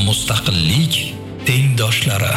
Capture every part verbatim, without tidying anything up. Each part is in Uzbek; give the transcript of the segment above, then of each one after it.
mustaqillik tengdoshlari.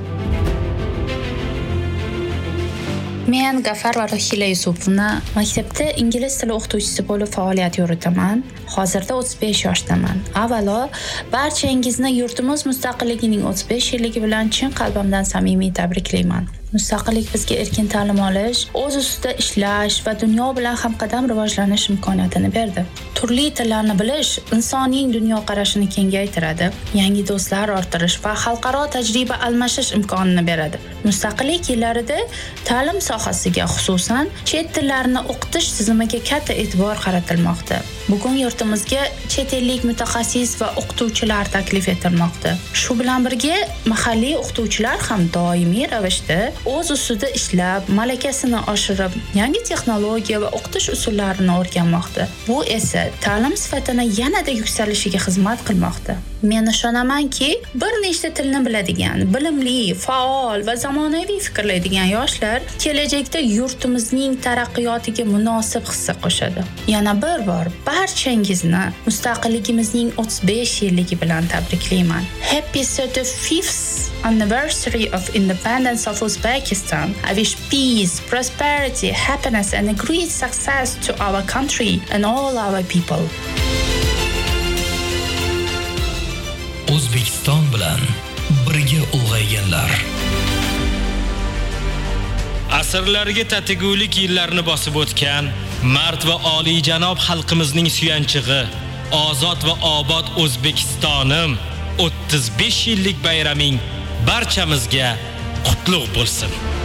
Men Gafar va Rohila Yusupovna maktabda ingliz tili o'qituvchisi bo'lib faoliyat yuritaman. Hozirda o'ttiz besh yoshdaman. Avvalo, barchangizni yurtimiz mustaqilligining o'ttiz besh yilligi bilan chin qalbimdan samimiy tabriklayman. Mustaqillik bizga erkin ta'lim olish, o'z ustida ishlash va dunyo bilan hamqadam rivojlanish imkoniyatini berdi. Turli tillarni bilish insonning dunyoqarashini kengaytiradi, yangi do'stlar orttirish va xalqaro tajriba almashish imkonini beradi. Mustaqillik yillarida ta'lim sohasiga, xususan chet tillarini o'qitish tizimiga katta e'tibor qaratilmoqda. Bugun yurtimizga chet ellik mutaxassis va o'qituvchilar taklif etilmoqda. Shu bilan birga mahalliy o'qituvchilar ham doimiy ravishda o'z ustida ishlab, malakasini oshirib, yangi texnologiya va o'qitish usullarini o'rganmoqda. Bu esa ta'lim sifatini yanada yuksalishiga xizmat qilmoqda. Men ishonamanki, bir nechta tilni biladigan, bilimli, faol va zamonaviy fikrlaydigan yoshlar kelajakda yurtimizning taraqqiyotiga munosib hissa qo'shadi. Yana bir bor barchangizni mustaqilligimizning o'ttiz besh yilligi bilan tabriklayman. Happy thirty-fifth anniversary of independence of Uzbekistan. I wish peace, prosperity, happiness and a great success to our country and all our people. O'zbekiston bilan birga ulg'ayganlar. Asrlarga tatigulik yillarni bosib o'tgan mard va oliyjanob xalqimizning suyanchig'i, ozod va obod O'zbekistonim o'ttiz besh yillik bayraming barchamizga qutlug' bo'lsin.